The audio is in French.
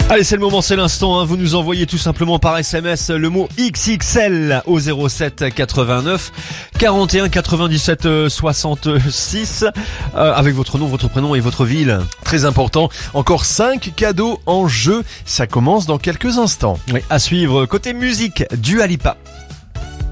Allez, c'est le moment, c'est l'instant, hein. Vous nous envoyez tout simplement par SMS le mot XXL au 07 89 41 97 66 avec votre nom, votre prénom et votre ville. Très important, encore 5 cadeaux en jeu, ça commence dans quelques instants. Oui, à suivre côté musique, Dua Lipa.